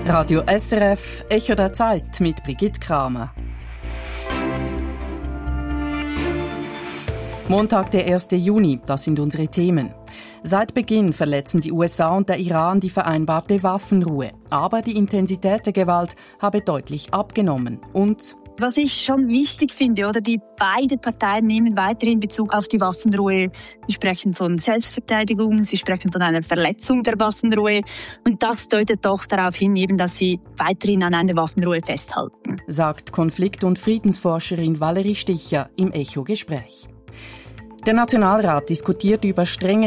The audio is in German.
Radio SRF, Echo der Zeit mit Brigitte Kramer. Montag, der 1. Juni, das sind unsere Themen. Seit Beginn verletzen die USA und der Iran die vereinbarte Waffenruhe. Aber die Intensität der Gewalt habe deutlich abgenommen. Und was ich schon wichtig finde, oder die beiden Parteien nehmen weiterhin Bezug auf die Waffenruhe. Sie sprechen von Selbstverteidigung, sie sprechen von einer Verletzung der Waffenruhe. Und das deutet doch darauf hin, eben, dass sie weiterhin an einer Waffenruhe festhalten. Sagt Konflikt- und Friedensforscherin Valerie Sticher im Echo-Gespräch. Der Nationalrat diskutiert über strenge